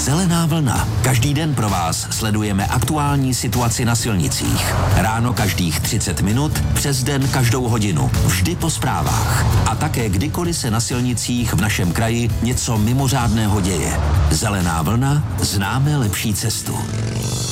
Zelená vlna. Každý den pro vás sledujeme aktuální situaci na silnicích. Ráno každých 30 minut, přes den každou hodinu. Vždy po zprávách. A také kdykoliv se na silnicích v našem kraji něco mimořádného děje. Zelená vlna, známe lepší cestu.